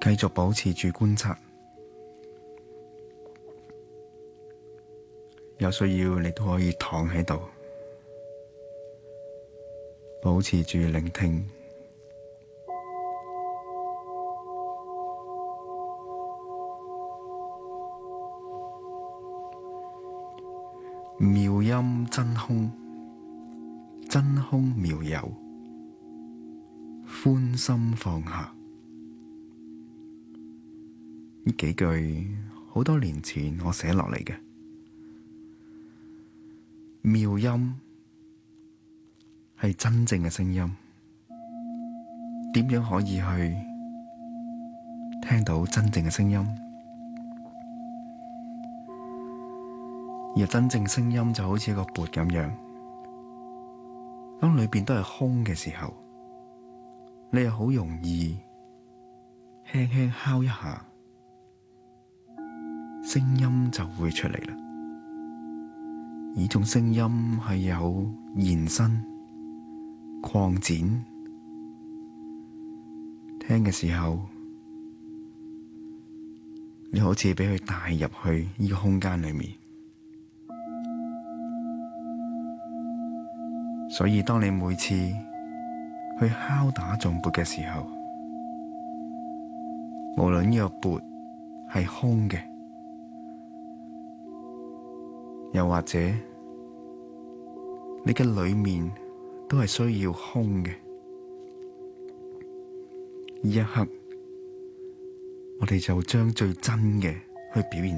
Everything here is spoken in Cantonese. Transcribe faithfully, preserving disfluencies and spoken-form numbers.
繼續保持住觀察，有需要你都可以躺喺度，保持住聆聽。妙音真空，真空妙有，寬心放下。呢幾句好多年前我寫落嚟嘅。妙音係真正嘅聲音，點樣可以去聽到真正嘅聲音？而真正聲音就好似一個缽咁樣，當裏邊都係空嘅時候，你又好容易輕輕敲一下，聲音就會出嚟啦。呢種聲音係有延伸、擴展，聽嘅時候，你好似俾佢帶入去呢個空間裏面。所以當你每次去敲打頌缽嘅時候，無論呢個缽係空嘅，又或者你嘅裏面都係需要空嘅，呢一刻我哋就將最真嘅去表現。